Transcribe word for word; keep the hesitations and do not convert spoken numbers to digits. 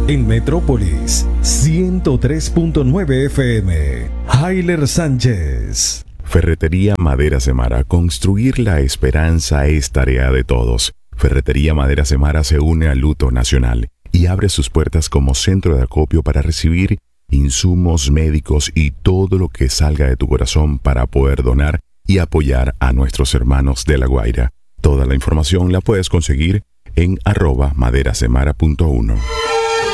En Metrópolis, ciento tres punto nueve F M. Hayler Sánchez. Ferretería Madera Semara. Construir la esperanza es tarea de todos. Ferretería Madera Semara se une al luto nacional y abre sus puertas como centro de acopio para recibir insumos médicos y todo lo que salga de tu corazón para poder donar y apoyar a nuestros hermanos de La Guaira. Toda la información la puedes conseguir en arroba maderasemara punto uno.